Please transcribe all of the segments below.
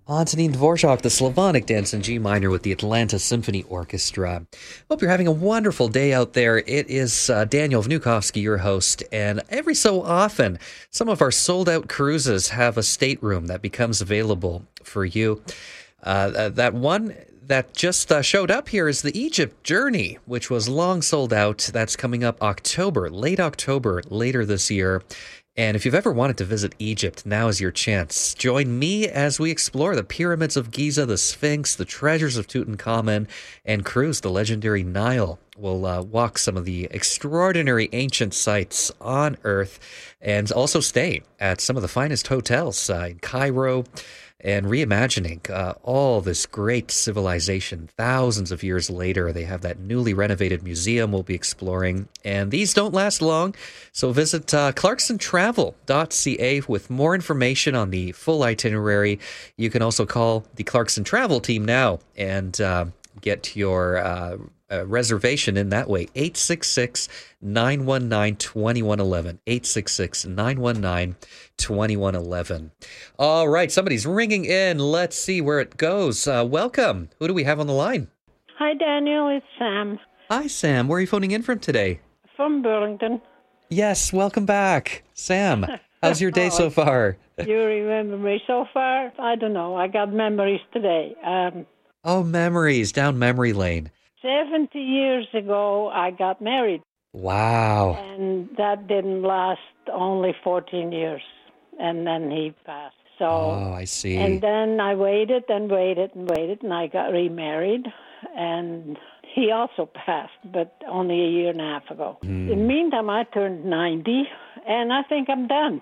Antonin Dvorak, the Slavonic Dance in G minor with the Atlanta Symphony Orchestra. Hope you're having a wonderful day out there. It is Daniel Vnukovsky, your host, and every so often, some of our sold-out cruises have a stateroom that becomes available for you. That one that just showed up here is the Egypt Journey, which was long sold out. That's coming up late October, later this year. And if you've ever wanted to visit Egypt, now is your chance. Join me as we explore the pyramids of Giza, the Sphinx, the treasures of Tutankhamun, and cruise the legendary Nile. We'll walk some of the extraordinary ancient sites on Earth and also stay at some of the finest hotels in Cairo and reimagining all this great civilization thousands of years later. They have that newly renovated museum we'll be exploring, and these don't last long, so visit clarksontravel.ca with more information on the full itinerary. You can also call the Clarkson Travel team now and get your reservation in that way. 866-919-2111. 866-919-2111. All right, somebody's ringing in. Let's see where it goes. Welcome. Who do we have on the line? Hi, Daniel. It's Sam. Hi, Sam. Where are you phoning in from today? From Burlington. Yes, welcome back. Sam, how's your day so far? You remember me so far? I don't know. I got memories today. Memories down memory lane. 70 years ago, I got married. Wow. And that didn't last only 14 years. And then he passed. So, I see. And then I waited and waited and waited, and I got remarried. And he also passed, but only a year and a half ago. In the meantime, I turned 90, and I think I'm done.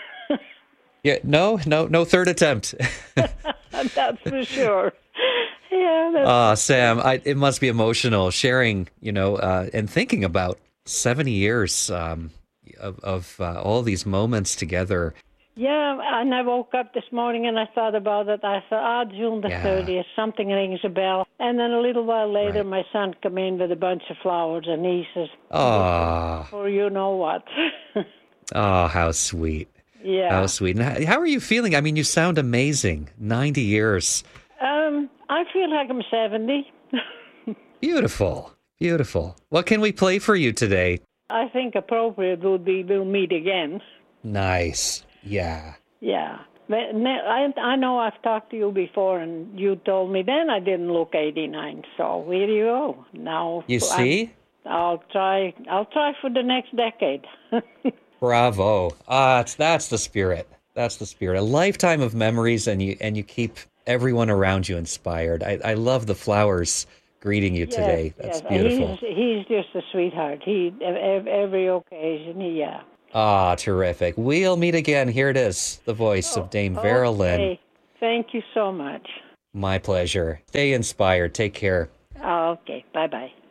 Yeah, no third attempt. That's for sure. Yeah. Sam, it must be emotional sharing, and thinking about 70 years of all these moments together. Yeah, and I woke up this morning and I thought about it. I thought, June the 30th, something rings a bell. And then a little while later, my son came in with a bunch of flowers, and he says, for you know what. Oh, how sweet. Yeah. How sweet. And how are you feeling? I mean, you sound amazing. 90 years. I feel like I'm 70. Beautiful. Beautiful. What can we play for you today? I think appropriate would be We'll Meet Again. Nice. Yeah. Yeah. I know I've talked to you before, and you told me then I didn't look 89. So here you go. Now you see? I'll try for the next decade. Bravo. That's the spirit. That's the spirit. A lifetime of memories, and you keep everyone around you inspired. I love the flowers greeting you today. That's beautiful. He's just a sweetheart. Every occasion, yeah. Terrific. We'll meet again. Here it is, the voice of Dame Vera Lynn. Thank you so much. My pleasure. Stay inspired. Take care. Okay. Bye-bye.